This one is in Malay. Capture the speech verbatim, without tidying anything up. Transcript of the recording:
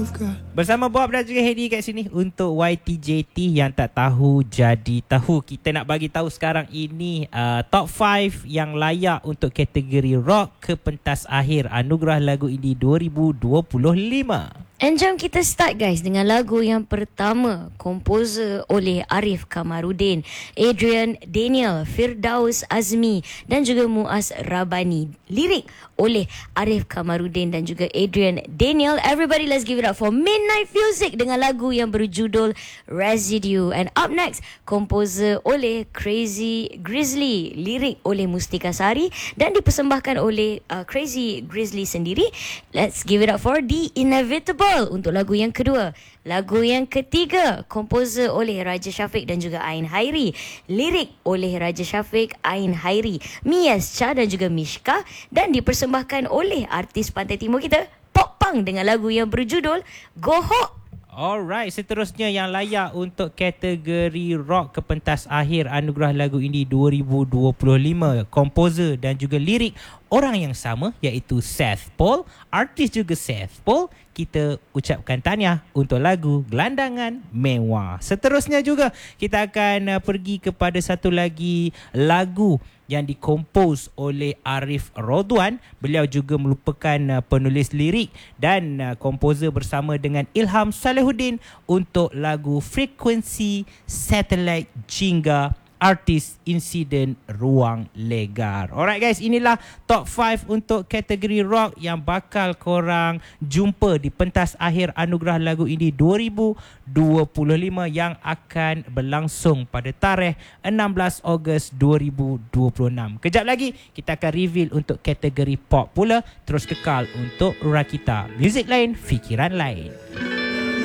Bersama Bob dan juga Hedi kat sini untuk Y T J T yang tak tahu jadi tahu. Kita nak bagi tahu sekarang ini uh, top lima yang layak untuk kategori rock ke pentas akhir Anugerah Lagu Indie dua ribu dua puluh lima. And jom kita start guys dengan lagu yang pertama, komposer oleh Arif Kamarudin, Adrian Daniel, Firdaus Azmi dan juga Muaz Rabani. Lirik oleh Arif Kamarudin dan juga Adrian Daniel. Everybody let's give it up for Midnight Music dengan lagu yang berjudul Residue. And up next, komposer oleh Crazy Grizzly, lirik oleh Mustika Sari dan dipersembahkan oleh uh, Crazy Grizzly sendiri. Let's give it up for The Inevitable untuk lagu yang kedua. Lagu yang ketiga, komposer oleh Raja Syafiq dan juga Ain Hairi, lirik oleh Raja Syafiq, Ain Hairi, Mias Cha dan juga Mishka dan dipersembahkan oleh artis Pantai Timur kita, Pop Punk dengan lagu yang berjudul Gohok. Alright, seterusnya yang layak untuk kategori rock ke pentas akhir Anugerah Lagu Indie dua ribu dua puluh lima. Komposer dan juga lirik orang yang sama iaitu Seth Paul, artis juga Seth Paul. Kita ucapkan tahniah untuk lagu Gelandangan Mewah. Seterusnya juga kita akan uh, pergi kepada satu lagi lagu yang dikompos oleh Arif Rodwan. Beliau juga merupakan uh, penulis lirik dan uh, komposer bersama dengan Ilham Salehuddin untuk lagu Frekuensi Satellite Jingga, artis Insiden Ruang Legar. Alright guys, inilah top lima untuk kategori rock yang bakal korang jumpa di pentas akhir Anugerah Lagu Indie dua ribu dua puluh lima yang akan berlangsung pada tarikh enam belas Ogos dua ribu dua puluh enam. Kejap lagi kita akan reveal untuk kategori pop pula. Terus kekal untuk Rakita, muzik lain, fikiran lain.